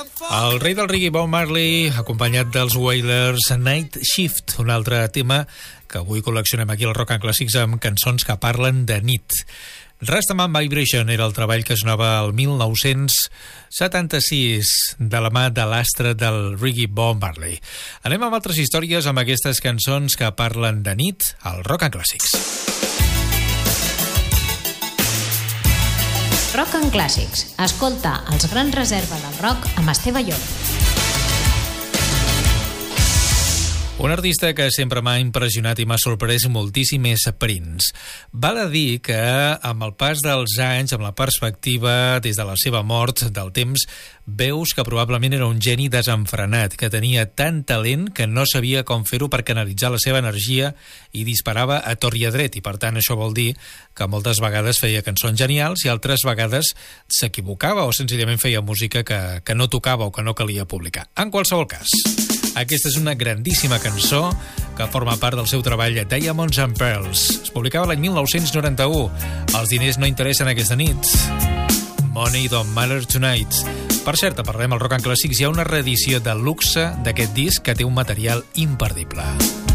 El rei del reggae, Bob Marley, acompanyat dels Wailers, Night Shift, un altre tema que avui col·leccionem aquí al Rock and Classics amb cançons que parlen de nit. Rastaman Vibration era el treball que sonava el 1976 de la mà de l'astre del reggae Bob Marley. Anem amb altres històries amb aquestes cançons que parlen de nit al Rock and Classics. Rock and Classics. Escolta els grans reserva del rock amb Esteve Llop. Un artista que sempre m'ha impressionat i m'ha sorprès moltíssim és Prince. Val a dir que amb el pas dels anys, amb la perspectiva des de la seva mort, del temps, veus que probablement era un geni desenfrenat, que tenia tant talent que no sabia com fer-ho per canalitzar la seva energia i disparava a tort i a dret. I per tant això vol dir que moltes vegades feia cançons genials i altres vegades s'equivocava o senzillament feia música que no tocava o que no calia publicar. En qualsevol cas, aquesta és una grandíssima cançó que forma part del seu treball Diamonds and Pearls. Es publicava l'any 1991. Els diners no interessen aquesta nit. Money Don't Matter Tonight. Per cert, parlem al Rock and Classics, hi ha una reedició de luxe d'aquest disc que té un material imperdible.